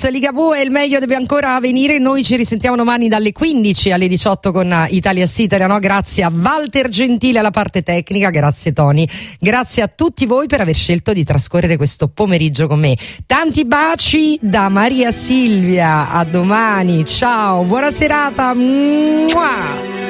Champions, Ligabue e il meglio deve ancora venire. Noi ci risentiamo domani dalle 15 alle 18 con Italia Sì, Italia No. Grazie a Walter Gentile alla parte tecnica, grazie Tony, grazie a tutti voi per aver scelto di trascorrere questo pomeriggio con me. Tanti baci da Maria Silvia, a domani, ciao, buona serata. Mua!